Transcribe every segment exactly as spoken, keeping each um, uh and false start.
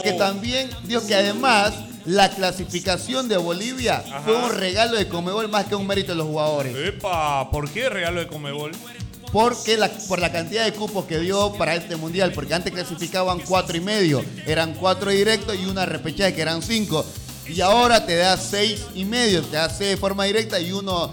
que también, digo que además la clasificación de Bolivia Ajá. fue un regalo de Conmebol más que un mérito de los jugadores. Epa, ¿por qué regalo de Conmebol? Porque la, por la cantidad de cupos que dio para este mundial, porque antes clasificaban cuatro y medio, eran cuatro directos y una repechaje que eran cinco. Y ahora te da seis y medio, te da seis de forma directa y uno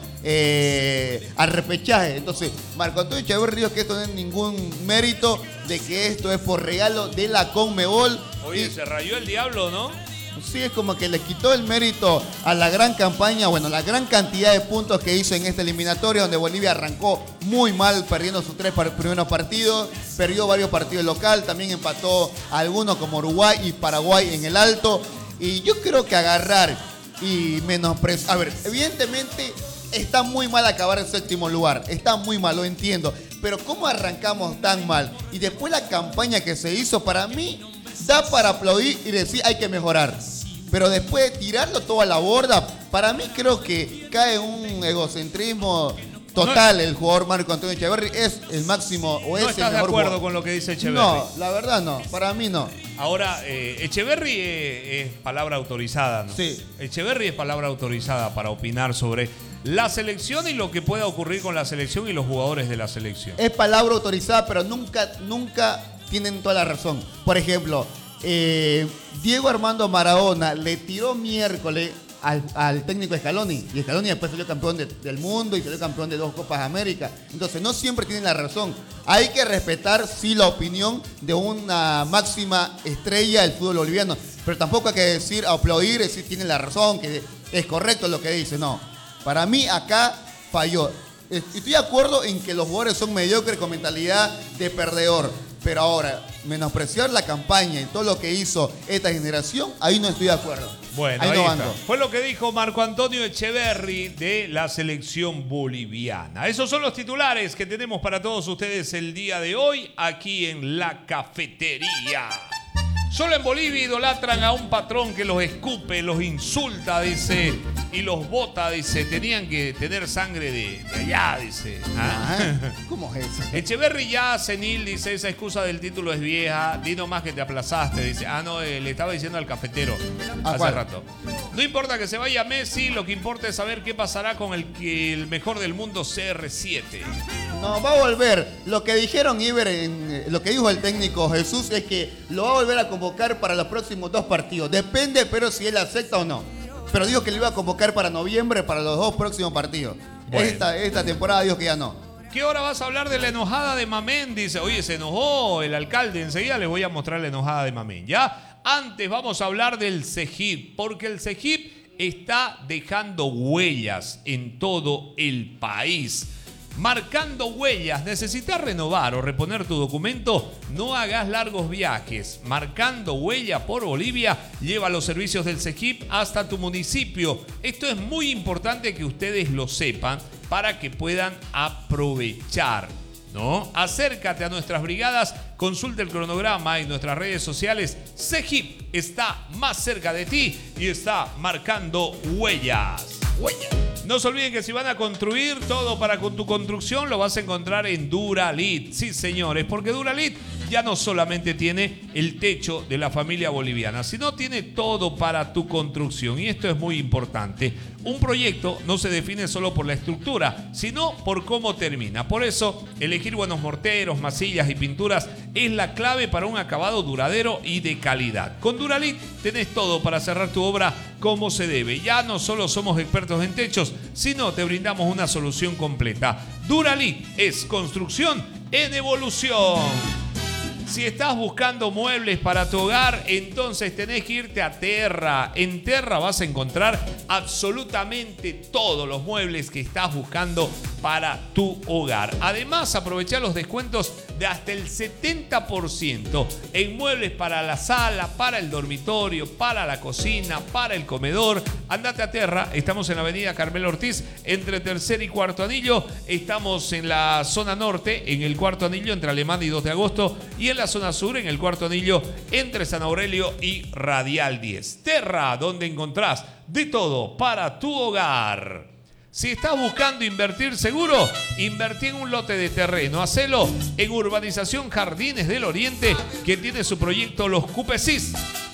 eh, al repechaje. Entonces, Marco Antonio Echeverri dijo que esto no es ningún mérito, de que esto es por regalo de la Conmebol. Oye, y, se rayó el diablo, ¿no? sí, es como que le quitó el mérito a la gran campaña, bueno, la gran cantidad de puntos que hizo en esta eliminatoria, donde Bolivia arrancó muy mal, perdiendo sus tres primeros partidos, perdió varios partidos local, también empató a algunos como Uruguay y Paraguay en el alto. Y yo creo que agarrar y menospreciar. A ver, evidentemente está muy mal acabar en séptimo lugar. Está muy mal, lo entiendo. Pero ¿cómo arrancamos tan mal? Y después la campaña que se hizo, para mí, da para aplaudir y decir hay que mejorar. Pero después de tirarlo todo a la borda, para mí creo que cae un egocentrismo total. El jugador Marco Antonio Echeverri es el máximo o es ¿No el estás de mejor acuerdo jugador. con lo que dice Echeverri? No, la verdad no. Para mí no. Ahora, eh, Echeverri es, es palabra autorizada, ¿no? Sí. Echeverri es palabra autorizada para opinar sobre la selección y lo que pueda ocurrir con la selección y los jugadores de la selección. Es palabra autorizada, pero nunca, nunca tienen toda la razón. Por ejemplo, eh, Diego Armando Maradona le tiró miércoles al, al técnico Scaloni, y Scaloni después salió campeón de, del mundo y salió campeón de dos Copas América. Entonces no siempre tienen la razón. Hay que respetar sí la opinión de una máxima estrella del fútbol boliviano, pero tampoco hay que decir, aplaudir, decir tienen la razón, que es correcto lo que dice. No, para mí acá falló. Estoy de acuerdo en que los jugadores son mediocres con mentalidad de perdedor, pero ahora menospreciar la campaña y todo lo que hizo esta generación, ahí no estoy de acuerdo. Bueno, ahí, ahí no está. ando. Fue lo que dijo Marco Antonio Echeverri de la selección boliviana. Esos son los titulares que tenemos para todos ustedes el día de hoy aquí en La Cafetería. Solo en Bolivia idolatran a un patrón que los escupe, los insulta, dice, y los bota, dice. Tenían que tener sangre de, de allá, dice. ¿Ah? Ah, ¿cómo es eso? Echeverri ya senil, dice, esa excusa del título es vieja, di nomás que te aplazaste, dice. Ah, no, eh, le estaba diciendo al cafetero hace ¿cuál? rato. No importa que se vaya Messi, lo que importa es saber qué pasará con el, que el mejor del mundo C R siete. No, va a volver. Lo que dijeron Iber, en, lo que dijo el técnico Jesús es que lo va a volver a convocar para los próximos dos partidos. Depende, pero si él acepta o no. Pero dijo que lo iba a convocar para noviembre para los dos próximos partidos. Bueno. Esta, esta temporada dijo que ya no. ¿Qué hora vas a hablar de la enojada de Mamén? Dice, oye, se enojó el alcalde. Enseguida les voy a mostrar la enojada de Mamén, ¿ya? Antes vamos a hablar del CEGIP, porque el CEGIP está dejando huellas en todo el país. Marcando huellas. ¿Necesitas renovar o reponer tu documento? No hagas largos viajes. Marcando huella por Bolivia lleva los servicios del CEGIP hasta tu municipio. Esto es muy importante que ustedes lo sepan para que puedan aprovechar, ¿no? Acércate a nuestras brigadas, consulta el cronograma en nuestras redes sociales. CEGIP está más cerca de ti y está marcando huellas. Huellas. No se olviden que si van a construir todo para con tu construcción, lo vas a encontrar en Duralit. Sí, señores, porque Duralit ya no solamente tiene el techo de la familia boliviana, sino tiene todo para tu construcción. Y esto es muy importante. Un proyecto no se define solo por la estructura, sino por cómo termina. Por eso, elegir buenos morteros, masillas y pinturas es la clave para un acabado duradero y de calidad. Con Duralit tenés todo para cerrar tu obra como se debe. Ya no solo somos expertos en techos, sino te brindamos una solución completa. Duralit es construcción en evolución. Si estás buscando muebles para tu hogar, entonces tenés que irte a Terra. En Terra vas a encontrar absolutamente todos los muebles que estás buscando para tu hogar. Además, aprovecha los descuentos de hasta el setenta por ciento en muebles para la sala, para el dormitorio, para la cocina, para el comedor. Andate a Terra. Estamos en la avenida Carmelo Ortiz, entre tercer y cuarto anillo. Estamos en la zona norte, en el cuarto anillo, entre Alemán y dos de agosto. Y en la zona sur, en el cuarto anillo, entre San Aurelio y Radial diez. Terra, donde encontrás de todo para tu hogar. Si estás buscando invertir seguro, invertí en un lote de terreno. Hacelo en Urbanización Jardines del Oriente, que tiene su proyecto Los Cupesis.